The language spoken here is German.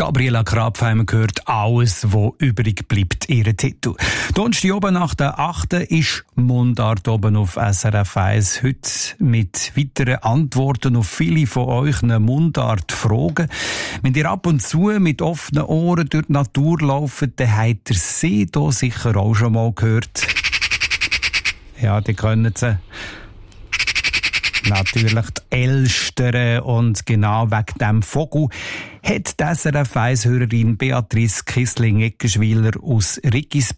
Gabriela Krapfheimer gehört «Alles, wo übrig bleibt», ihren Titel. Donnerstag oben nach der 8. ist Mundart oben auf SRF 1. Heute mit weiteren Antworten auf viele von euch Mundart-Fragen. Wenn ihr ab und zu mit offenen Ohren durch die Natur lauft, dann habt ihr sie hier sicher auch schon mal gehört. Ja, die können sie. Natürlich die Elstern, und genau wegen diesem Vogel hat die SRF 1-Hörerin Beatrice Kissling-Eckenschwiler aus Riggisberg